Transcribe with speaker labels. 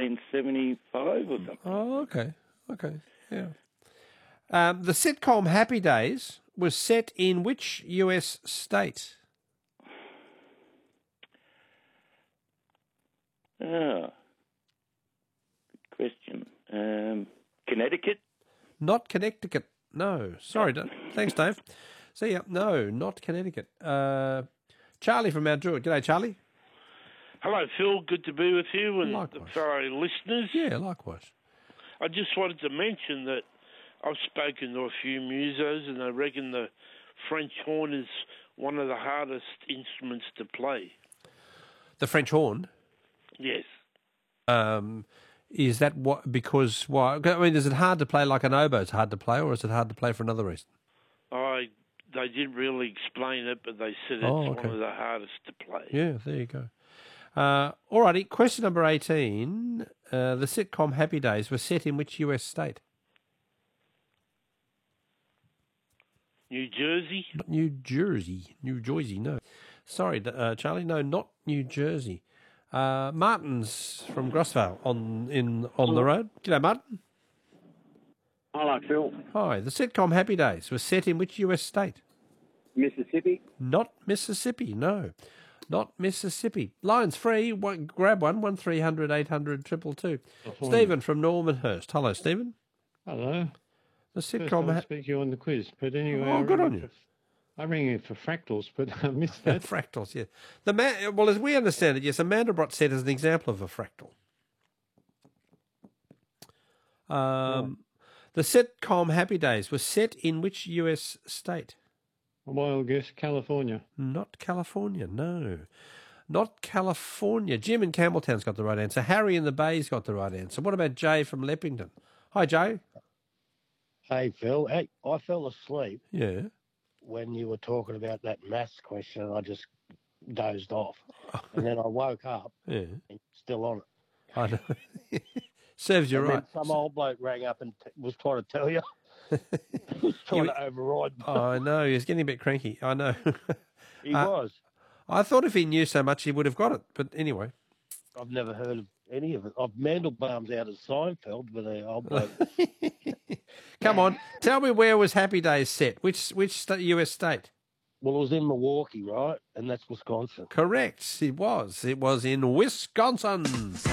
Speaker 1: 1975 or something.
Speaker 2: Oh, okay, yeah. The sitcom Happy Days was set in which US state?
Speaker 1: Ah, good question. Connecticut?
Speaker 2: Not Connecticut. No, sorry. Thanks, Dave. See ya. No, not Connecticut. Charlie from Mount Druitt. G'day, Charlie.
Speaker 3: Hello, Phil. Good to be with you and
Speaker 2: Likewise.
Speaker 3: the fellow listeners.
Speaker 2: Yeah, likewise.
Speaker 3: I just wanted to mention that I've spoken to a few musos and I reckon the French horn is one of the hardest instruments to play.
Speaker 2: The French horn?
Speaker 3: Yes.
Speaker 2: Is that what? Because why? I mean, is it hard to play like an oboe? It's hard to play, or is it hard to play for another reason?
Speaker 3: They didn't really explain it, but they said it's one of the hardest to play.
Speaker 2: Yeah, there you go. All righty. Question number 18. The sitcom Happy Days was set in which US state?
Speaker 3: New Jersey?
Speaker 2: Not New Jersey. New Jersey, no. Sorry, Charlie, no, not New Jersey. Martin's from Grossvale on the road. G'day, Martin.
Speaker 4: Hello, Phil.
Speaker 2: Hi. The sitcom Happy Days was set in which US state?
Speaker 4: Mississippi?
Speaker 2: Not Mississippi, no. Not Mississippi. Line's free. Grab one, 1300 800 222. Stephen from Normanhurst. Hello, Stephen.
Speaker 5: Hello.
Speaker 2: The
Speaker 5: First
Speaker 2: sitcom...
Speaker 5: time speaking on the quiz, but anyway...
Speaker 2: Oh, good on you.
Speaker 5: I rang in for fractals, but I missed that.
Speaker 2: Fractals, yeah. Well, as we understand it, yes, a Mandelbrot set is an example of a fractal. The sitcom Happy Days was set in which US state?
Speaker 5: A wild guess, California.
Speaker 2: Not California, no. Not California. Jim in Campbelltown's got the right answer. Harry in the Bay's got the right answer. What about Jay from Leppington? Hi, Jay.
Speaker 6: Hey, Phil. Hey, I fell asleep.
Speaker 2: Yeah.
Speaker 6: When you were talking about that maths question, and I just dozed off. And then I woke up and still on it.
Speaker 2: I know. Serves you right.
Speaker 6: Then some old bloke rang up and was trying to tell you. He was trying to override.
Speaker 2: I know. He was getting a bit cranky. I know.
Speaker 6: He was.
Speaker 2: I thought if he knew so much, he would have got it. But anyway.
Speaker 6: I've never heard of any of it. I've Mandelbaum's out of Seinfeld, but old bloke.
Speaker 2: Come on. Tell me, where was Happy Days set? Which US state?
Speaker 6: Well, it was in Milwaukee, right? And that's Wisconsin.
Speaker 2: Correct. It was. It was in Wisconsin.